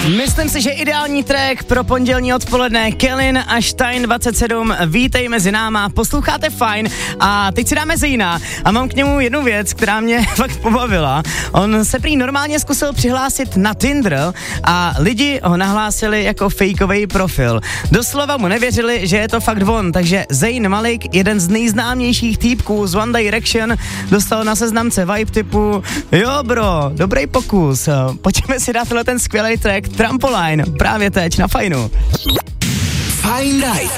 Myslím si, že ideální track pro pondělní odpoledne. Kellyn a Stein 27, vítej mezi náma, posloucháte Fajn a teď si dáme Zejna a mám k němu jednu věc, která mě fakt pobavila. On se prý normálně zkusil přihlásit na Tinder a lidi ho nahlásili jako fejkovej profil. Doslova mu nevěřili, že je to fakt on, takže Zayn Malik, jeden z nejznámějších týpků z One Direction, dostal na seznamce vibe typu jo bro, dobrý pokus, pojďme si dát ten skvělý track Trampoline, právě teď na Fajnu. Fajn Live.